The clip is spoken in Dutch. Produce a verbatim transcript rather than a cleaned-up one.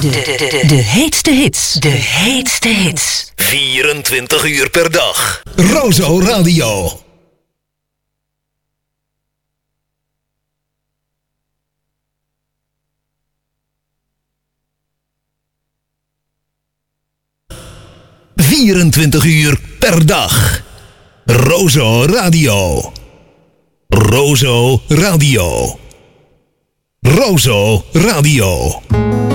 De, de, de, de heetste hits. De heetste hits. vierentwintig uur per dag. Rozo Radio. vierentwintig uur per dag. Rozo Radio. Rozo Radio. Rozo Radio.